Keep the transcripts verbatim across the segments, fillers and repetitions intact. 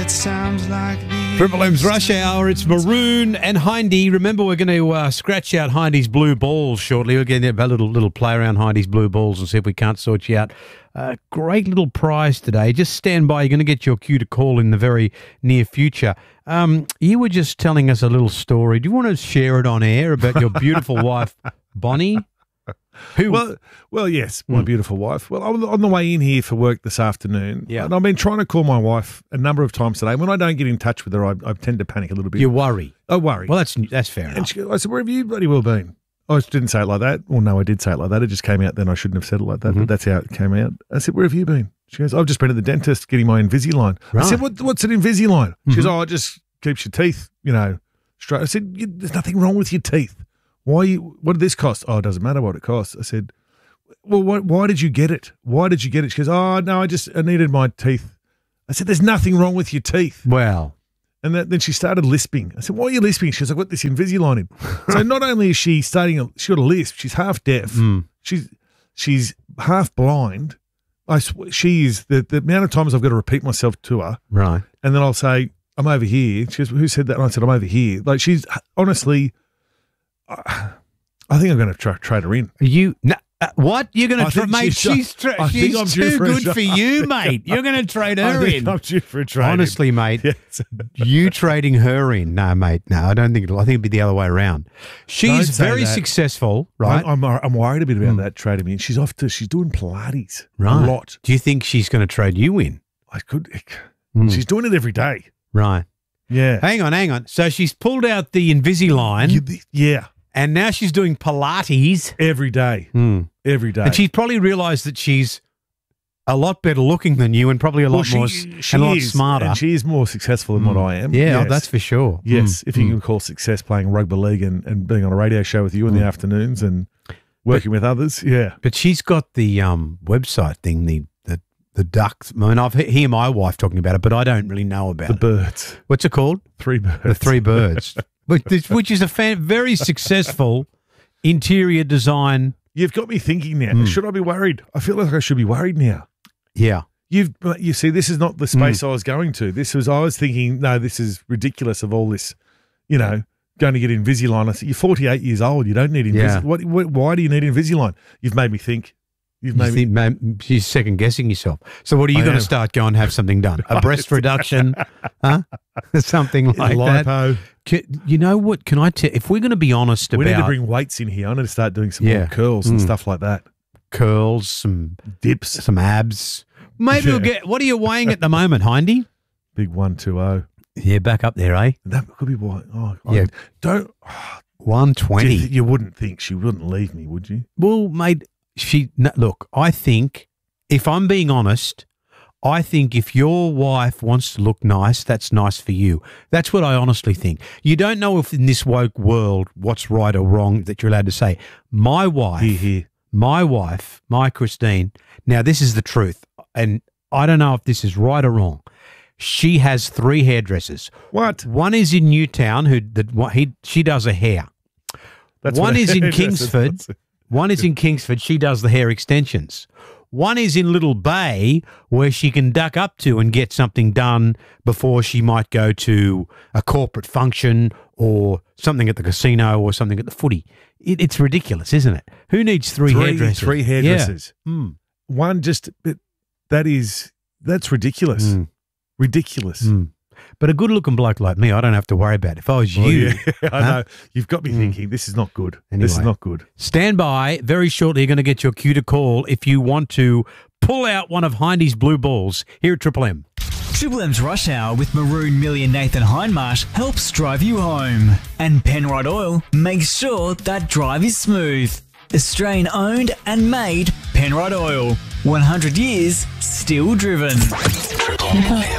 That sounds like the Triple M's Rush Hour. It's Maroon and Hindy. Remember, we're going to uh, scratch out Hindy's blue balls shortly. We're going to have a little, little play around Hindy's blue balls and see if we can't sort you out. Uh, great little prize today. Just stand by. You're going to get your cue to call in the very near future. Um, you were just telling us a little story. Do you want to share it on air about your beautiful wife, Bonnie? Who? Well, well, yes, my mm. beautiful wife. Well, I'm on the way in here for work this afternoon, yeah. and I've been trying to call my wife a number of times today. When I don't get in touch with her, I, I tend to panic a little bit. You worry. I worry. Well, that's that's fair and enough. she, I said, where have you bloody well been? I didn't say it like that. Well, no, I did say it like that. It just came out then. I shouldn't have said it like that, mm-hmm. but that's how it came out. I said, where have you been? She goes, I've just been at the dentist getting my Invisalign. Right. I said, what, what's an Invisalign? Mm-hmm. She goes, oh, it just keeps your teeth, you know, straight. I said, there's nothing wrong with your teeth. Why? You, what did this cost? Oh, it doesn't matter what it costs. I said, well, why, why did you get it? Why did you get it? She goes, oh, no, I just I needed my teeth. I said, there's nothing wrong with your teeth. Well. And that, then she started lisping. I said, why are you lisping? She goes, I've got this Invisalign in. So not only is she starting, a, she got a lisp, she's half deaf. Mm. She's she's half blind. I sw- she is, the, the amount of times I've got to repeat myself to her. Right. And then I'll say, I'm over here. She goes, who said that? And I said, I'm over here. Like she's, honestly, I, I think I'm going to try trade her in. Are you... No, Uh, what? You're going to trade, mate? She's, she's tra- I she's think I'm due too for a good shot. for you, mate. You're going to trade I her think in. I'm due for a trade. Honestly, mate, Yes. you trading her in? No, mate. No, I don't think it'll. I think it'd be the other way around. She's Don't say very that. successful, right? I'm, I'm, I'm worried a bit about Mm. that trading me in. She's off to, she's doing Pilates right. a lot. Do you think she's going to trade you in? I could, Mm. she's doing it every day. Right. Yeah. Hang on, hang on. So she's pulled out the Invisalign, You- yeah. and now she's doing Pilates. Every day. Mm. Every day. And she's probably realised that she's a lot better looking than you and probably a lot well, more she, s- she and a lot is, smarter. And she is more successful than Mm. what I am. Yeah, Yes. oh, that's for sure. Yes, Mm. if you Mm. can call success playing rugby league and, and being on a radio show with you in Mm. the afternoons and working with others, yeah. But she's got the um, website thing, the the the ducks. I mean, I've he- hear my wife talking about it, but I don't really know about The it. birds. What's it called? Three birds. The Three Birds, which, which is a fan, very successful interior design. You've got me thinking now. Mm. Should I be worried? I feel like I should be worried now. Yeah. You've, you see, this is not the space I was going to. This was, I was thinking, no, this is ridiculous of all this, you know, going to get Invisalign. I said, you're forty-eight years old. You don't need Invisalign. Yeah. What, what, why do you need Invisalign? You've made me think. You've You made me think, man, she's second guessing yourself. So what are you I going to am. start? Go and have something done? A breast reduction, huh? Something like that. lipo. Can, you know what? Can I tell? If we're going to be honest We about need to bring weights in here. I need to start doing some Yeah. more curls and Mm. stuff like that. curls, some Dips. some abs, maybe we'll Yeah. get. What are you weighing at the moment, Hindy? Big one, two, oh. Yeah, back up there, eh? That could be why. Oh, Yeah. I don't. One You, twenty. you wouldn't think she wouldn't leave me, would you? Well, mate, she no, look. I think, if I'm being honest, I think if your wife wants to look nice, that's nice for you. That's what I honestly think. You don't know if in this woke world what's right or wrong that you're allowed to say. My wife, Here, here. my wife, my Christine. Now, this is the truth, and I don't know if this is right or wrong. She has three hairdressers. What? One is in Newtown, who that what he she does her hair. That's One what I- is in that's- Kingsford. that's- One is in Kingsford. She does the hair extensions. One is in Little Bay, where she can duck up to and get something done before she might go to a corporate function or something at the casino or something at the footy. It, it's ridiculous, isn't it? Who needs three, Three, hairdressers? three hairdressers. Yeah. Mm. One just, but that is, that's ridiculous. Mm. Ridiculous. Mm. But a good-looking bloke like me, I don't have to worry about it. If I was Well, you, yeah, I huh? know. You've got me Mm. thinking, this is not good. This is Anyway. not good. Stand by. Very shortly, you're going to get your cue to call if you want to pull out one of Hindy's blue balls here at Triple M. Triple M's Rush Hour with Maroon Millie and Nathan Hindmarsh helps drive you home. And Penrite Oil makes sure that drive is smooth. Australian owned and made Penrite Oil. one hundred years, still driven. Triple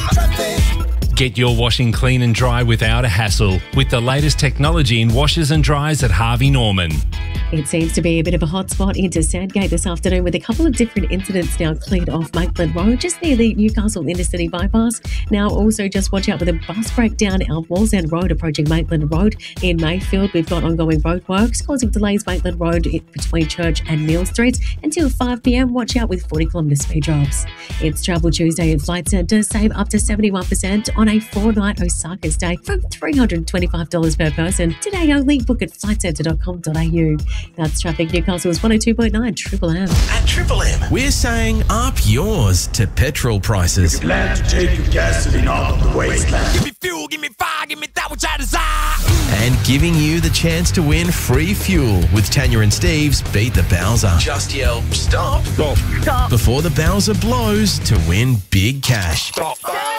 M. Get your washing clean and dry without a hassle with the latest technology in washers and dryers at Harvey Norman. It seems to be a bit of a hot spot into Sandgate this afternoon with a couple of different incidents now cleared off Maitland Road, just near the Newcastle Intercity bypass. Now also just watch out with a bus breakdown out Wallsend Road approaching Maitland Road in Mayfield. We've got ongoing roadworks causing delays Maitland Road between Church and Neil Streets until five p m. Watch out with forty kilometre speed drops. It's Travel Tuesday at Flight Centre. Save up to seventy-one percent on a four-night Osaka stay from three hundred twenty-five dollars per person. Today only. Book at flight centre dot com dot a u. That's traffic. Newcastle's one oh two point nine Triple M. At Triple M, we're saying up yours to petrol prices. Glad to take your gasoline out of the wasteland. Give me fuel, give me fire, give me that which I desire. And giving you the chance to win free fuel with Tanya and Steve's Beat the Bowser. Just yell, stop. Stop. Stop. Before the Bowser blows to win big cash. Stop.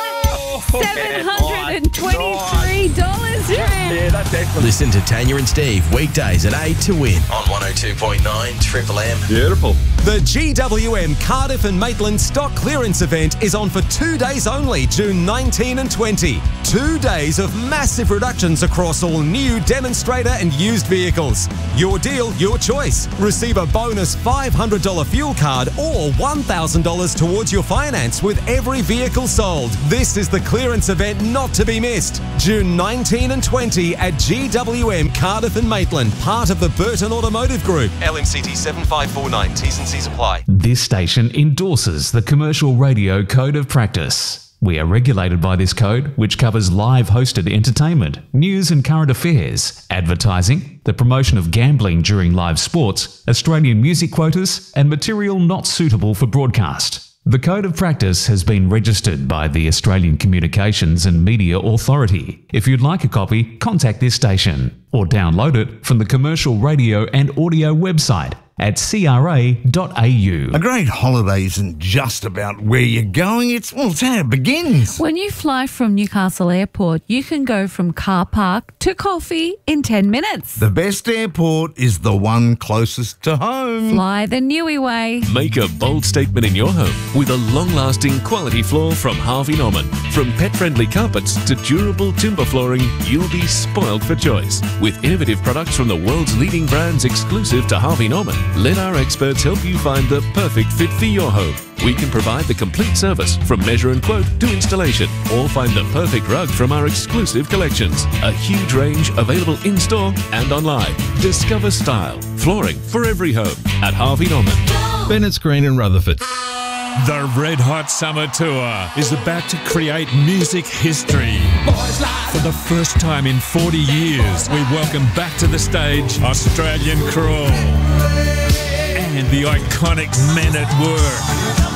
seven hundred twenty-three dollars. Yeah, that's excellent. Listen to Tanya and Steve weekdays at eight to win on one oh two point nine Triple M. Beautiful. The G W M Cardiff and Maitland stock clearance event is on for two days only, June nineteenth and twentieth. Two days of massive reductions across all new demonstrator and used vehicles. Your deal, your choice. Receive a bonus five hundred dollars fuel card or one thousand dollars towards your finance with every vehicle sold. This is the clearance event not to be missed. June nineteenth and twentieth at G W M Cardiff and Maitland, part of the Burton Automotive Group. L M C T seven five four nine, T's and C's apply. This station endorses the Commercial Radio Code of Practice. We are regulated by this code, which covers live hosted entertainment, news and current affairs, advertising, the promotion of gambling during live sports, Australian music quotas, and material not suitable for broadcast. The Code of Practice has been registered by the Australian Communications and Media Authority. If you'd like a copy, contact this station or download it from the Commercial Radio and Audio website at c r a dot a u. A great holiday isn't just about where you're going, it's, well, it's how it begins. When you fly from Newcastle Airport, you can go from car park to coffee in ten minutes. The best airport is the one closest to home. Fly the Newey way. Make a bold statement in your home with a long-lasting quality floor from Harvey Norman. From pet-friendly carpets to durable timber flooring, you'll be spoiled for choice. With innovative products from the world's leading brands exclusive to Harvey Norman, let our experts help you find the perfect fit for your home. We can provide the complete service from measure and quote to installation, or find the perfect rug from our exclusive collections. A huge range available in-store and online. Discover style, flooring for every home at Harvey Norman. Bennett's Green in Rutherford. The Red Hot Summer Tour is about to create music history. For the first time in forty years, we welcome back to the stage Australian Crawl and the iconic Men at Work.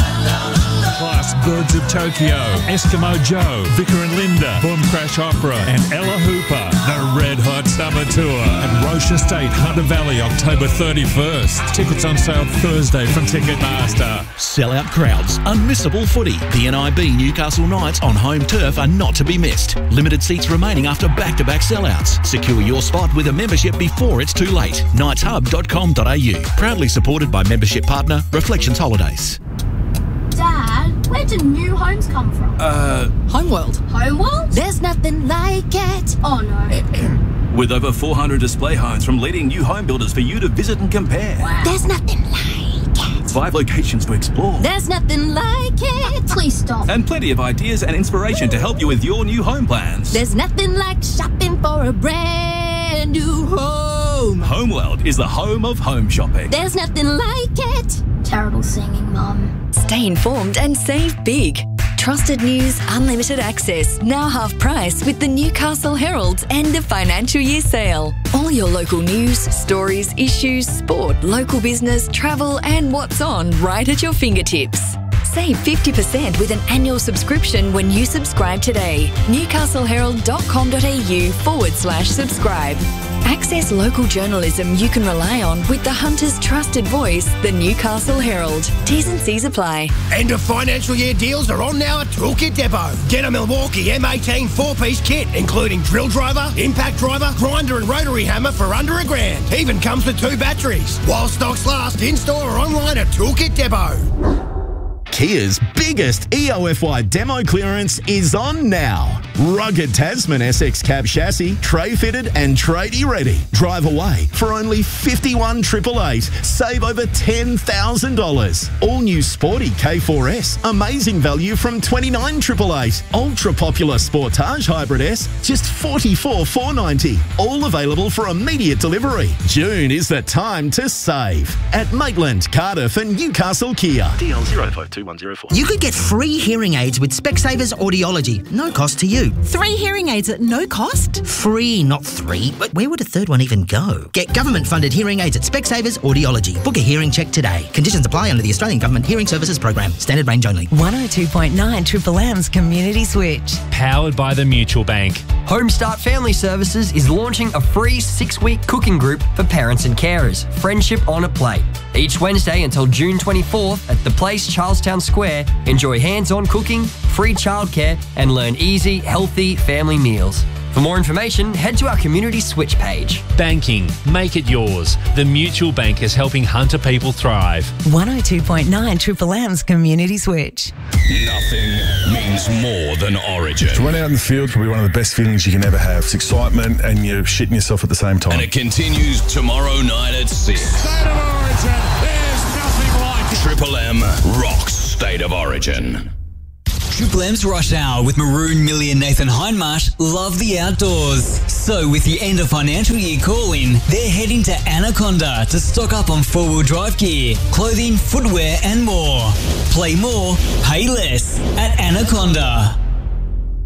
Plus Birds of Tokyo, Eskimo Joe, Vicar and Linda, Boom Crash Opera, and Ella Hooper. The Red Hot Summer Tour at Roche Estate, Hunter Valley, October thirty-first. Tickets on sale Thursday from Ticketmaster. Sellout crowds, unmissable footy. The N I B Newcastle Knights on home turf are not to be missed. Limited seats remaining after back-to-back sellouts. Secure your spot with a membership before it's too late. knights hub dot com dot a u. Proudly supported by membership partner Reflections Holidays. Dad, where do new homes come from? Uh, Homeworld. Homeworld? There's nothing like it. Oh no. With over four hundred display homes from leading new home builders for you to visit and compare. Wow. There's nothing like it. Five locations to explore. There's nothing like it. Please stop. And plenty of ideas and inspiration to help you with your new home plans. There's nothing like shopping for a brand new home. Homeworld is the home of home shopping. There's nothing like it. Terrible singing, Mum. Stay informed and save big. Trusted news, unlimited access, now half price with the Newcastle Herald and the financial year sale. All your local news, stories, issues, sport, local business, travel and what's on right at your fingertips. Save fifty percent with an annual subscription when you subscribe today. newcastle herald dot com dot a u forward slash subscribe. Access local journalism you can rely on with the Hunter's trusted voice, the Newcastle Herald. T's and C's apply. End of financial year deals are on now at Toolkit Depot. Get a Milwaukee M eighteen four-piece kit, including drill driver, impact driver, grinder and rotary hammer for under a grand. Even comes with two batteries. While stocks last, in-store or online at Toolkit Depot. Kia's biggest E O F Y demo clearance is on now. Rugged Tasman S X cab chassis, tray fitted and tradie ready. Drive away for only fifty-one triple eight. Save over ten thousand dollars. All new sporty K four S, amazing value from twenty-nine triple eight. Ultra popular Sportage Hybrid S, just forty-four four ninety. All available for immediate delivery. June is the time to save at Maitland, Cardiff and Newcastle Kia. D L zero five two one zero four. You could get free hearing aids with Specsavers Audiology. No cost to you. Three hearing aids at no cost? Free, not three. But where would a third one even go? Get government-funded hearing aids at Specsavers Audiology. Book a hearing check today. Conditions apply under the Australian Government Hearing Services Program. Standard range only. one oh two point nine Triple M's Community Switch. Powered by the Mutual Bank. Homestart Family Services is launching a free six-week cooking group for parents and carers, Friendship on a Plate. Each Wednesday until June twenty-fourth at The Place, Charlestown Square, enjoy hands-on cooking, free childcare and learn easy, healthy family meals. For more information, head to our Community Switch page. Banking. Make it yours. The Mutual Bank is helping Hunter people thrive. one oh two point nine Triple M's Community Switch. Nothing means more than Origin. To run out in the field is probably one of the best feelings you can ever have. It's excitement and you're shitting yourself at the same time. And it continues tomorrow night at six. State of Origin. There's nothing like it. Triple M rocks State of Origin. Triple M's Rush Hour with Maroon, Millie and Nathan Hindmarsh love the outdoors. So with the end of financial year call-in, they're heading to Anaconda to stock up on four-wheel drive gear, clothing, footwear and more. Play more, pay less at Anaconda.